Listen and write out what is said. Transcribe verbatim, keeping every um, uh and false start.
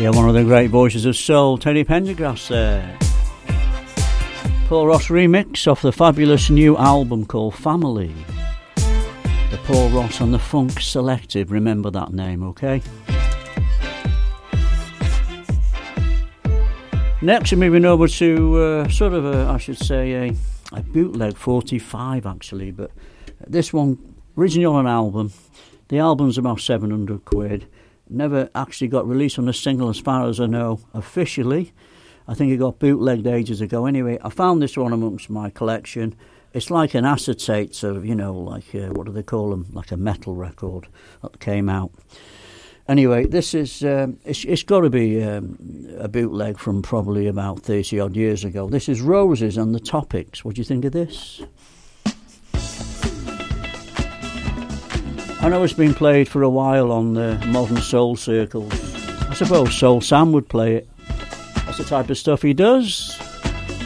Yeah, one of the great voices of soul, Teddy Pendergrass there. Paul Ross remix off the fabulous new album called Family. The Paul Ross and the Funk Selective, remember that name, okay? Next we're moving over to uh, sort of a, I should say, a, a bootleg forty-five actually, but this one, originally on an album. The album's about seven hundred quid. Never actually got released on a single as far as I know officially. I think it got bootlegged ages ago. Anyway, I found this one amongst my collection. It's like an acetate of, you know, like, uh, what do they call them? Like a metal record that came out. Anyway, this is, um, it's, it's got to be um, a bootleg from probably about thirty odd years ago. This is Roses and the Topics. What do you think of this? I know it's been played for a while on the modern soul circles. I suppose Soul Sam would play it. That's the type of stuff he does.